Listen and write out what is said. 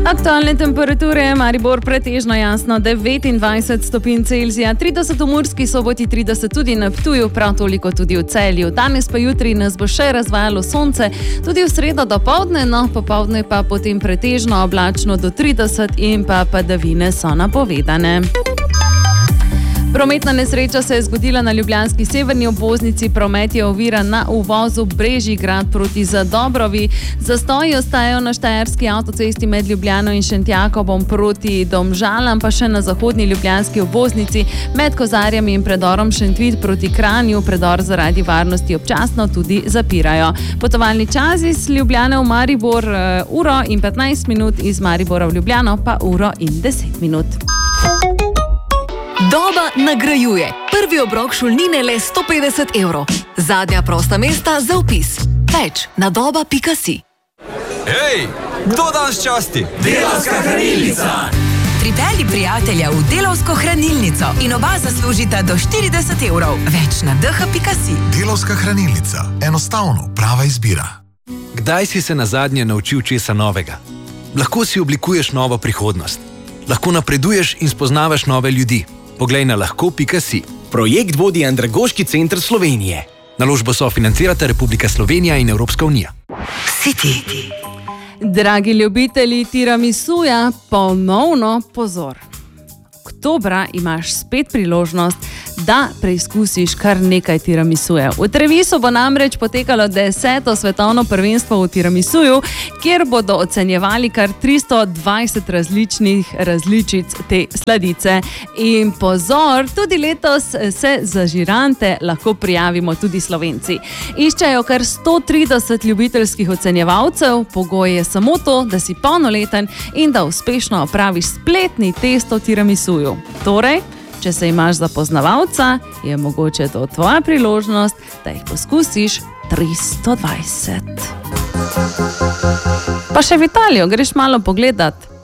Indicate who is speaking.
Speaker 1: Aktualne temperature, Maribor pretežno jasno 29 stopinj Celzija, 30 v Murski Soboti, 30 tudi na Ptuju, prav toliko tudi v Celju. Danes pa jutri nas bo še razvajalo sonce, tudi v sredo dopoldne, no popoldne pa potem pretežno oblačno do 30 in pa padavine so napovedane. Prometna nesreča se je zgodila na ljubljanski severni obvoznici, promet je oviran na uvozu Brežigrad proti Zadobrovi. Zastoji ostajajo na štajerski avtocesti med Ljubljano in Šentjakobom proti Domžalam, pa še na zahodni ljubljanski obvoznici med Kozarjami in predorom Šentvid proti Kranju. Predor zaradi varnosti občasno tudi zapirajo. Potovalni čas iz Ljubljane v Maribor 1:15, iz Maribora v Ljubljano pa 1:10.
Speaker 2: Doba nagrajuje. Prvi obrok šolnine le 150 evrov. Zadnja prosta mesta za vpis. Več na doba.si.
Speaker 3: Hej, kdo danes časti?
Speaker 4: Delavska hranilnica!
Speaker 2: Pripelji prijatelja v Delavsko hranilnico in oba zaslužita do 40 evrov. Več na dh.si.
Speaker 5: Delavska hranilnica. Enostavno prava izbira.
Speaker 3: Kdaj si se nazadnje naučil česa novega? Lahko si oblikuješ novo prihodnost. Lahko napreduješ in spoznavaš nove ljudi. Poglej na lahko.si.
Speaker 4: Projekt vodi Andragoški center Slovenije.
Speaker 3: Naložbo sofinancirata Republika Slovenija in Evropska unija.
Speaker 2: City.
Speaker 1: Dragi ljubitelji tiramisuja, ponovno pozor. Oktobra imaš spet priložnost, da preizkusiš kar nekaj tiramisujev. V Trevisu bo namreč potekalo 10. svetovno prvenstvo v tiramisuju, kjer bodo ocenjevali kar 320 različic te sladice. In pozor, tudi letos se za žirante lahko prijavimo tudi Slovenci. Iščejo kar 130 ljubiteljskih ocenjevalcev, pogoj je samo to, da si polnoleten in da uspešno opraviš spletni test o tiramisuju. Torej, če se imaš za poznavalca, je mogoče to tvoja priložnost, da jih poskusiš 320. Pa še v Italijo greš malo pogledat.